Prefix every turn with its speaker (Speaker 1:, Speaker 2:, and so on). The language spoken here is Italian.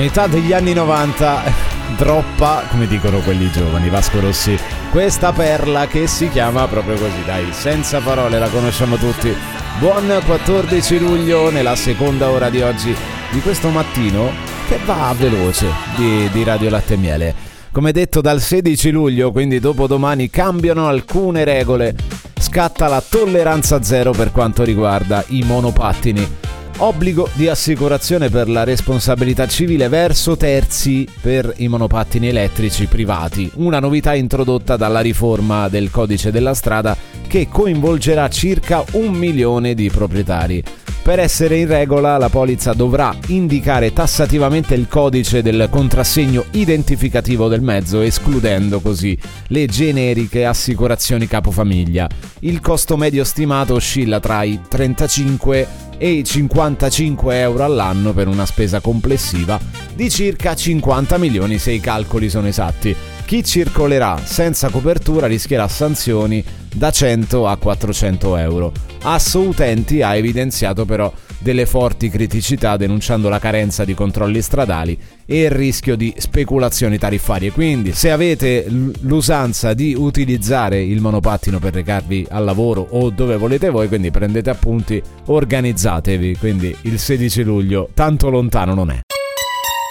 Speaker 1: metà degli anni 90 droppa, come dicono quelli giovani, Vasco Rossi, questa perla che si chiama proprio così, dai, senza parole, la conosciamo tutti. Buon 14 luglio nella seconda ora di oggi, di questo mattino che va veloce di Radio Latte e Miele. Come detto, dal 16 luglio, quindi dopodomani, cambiano alcune regole. Scatta la tolleranza zero per quanto riguarda i monopattini. Obbligo di assicurazione per la responsabilità civile verso terzi per i monopattini elettrici privati. Una novità introdotta dalla riforma del codice della strada che coinvolgerà circa 1 milione di proprietari. Per essere in regola, la polizza dovrà indicare tassativamente il codice del contrassegno identificativo del mezzo, escludendo così le generiche assicurazioni capofamiglia. Il costo medio stimato oscilla tra i 35 e i 55 euro all'anno per una spesa complessiva di circa 50 milioni se i calcoli sono esatti. Chi circolerà senza copertura rischierà sanzioni da 100 a 400 euro. Assoutenti ha evidenziato però delle forti criticità, denunciando la carenza di controlli stradali e il rischio di speculazioni tariffarie. Quindi, se avete l'usanza di utilizzare il monopattino per recarvi al lavoro o dove volete voi, quindi prendete appunti, organizzatevi, quindi il 16 luglio tanto lontano non è.